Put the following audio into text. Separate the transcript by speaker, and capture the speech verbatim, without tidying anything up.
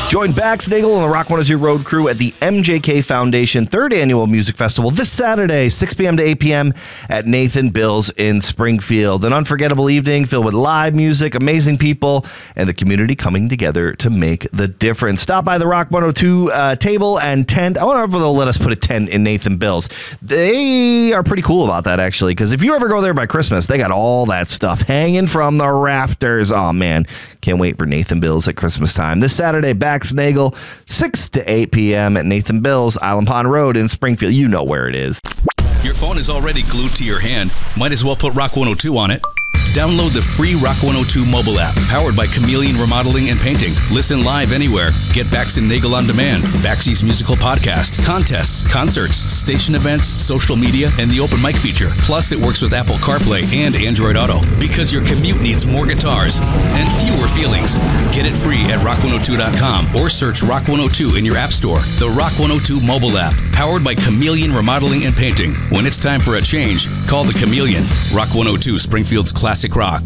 Speaker 1: Join Bax Nagel and the Rock one oh two Road Crew at the M J K Foundation third Annual Music Festival this Saturday, six p.m. to eight p.m. at Nathan Bill's in Springfield. An unforgettable evening filled with live music, amazing people, and the community coming together to make the difference. Stop by the Rock one oh two uh, table and tent. I wonder if they'll let us put a tent in Nathan Bill's. They are pretty cool about that, actually, because if you ever go there by Christmas, they got all that stuff hanging from the rafters. Oh, man. Can't wait for Nathan Bill's at Christmas time. This Saturday, Bax Nagel, six to eight p.m. at Nathan Bill's, Island Pond Road in Springfield. You know where it is.
Speaker 2: Your phone is already glued to your hand. Might as well put Rock one oh two on it. Download the free Rock one oh two mobile app, powered by Chameleon Remodeling and Painting. Listen live anywhere. Get Bax and Nagel on demand, Baxy's musical podcast, contests, concerts, station events, social media, and the open mic feature. Plus, it works with Apple CarPlay and Android Auto. Because your commute needs more guitars and fewer feelings. Get it free at rock one oh two dot com or search Rock one oh two in your app store. The Rock one oh two mobile app, powered by Chameleon Remodeling and Painting. When it's time for a change, call the Chameleon. Rock one oh two, Springfield's classic rock.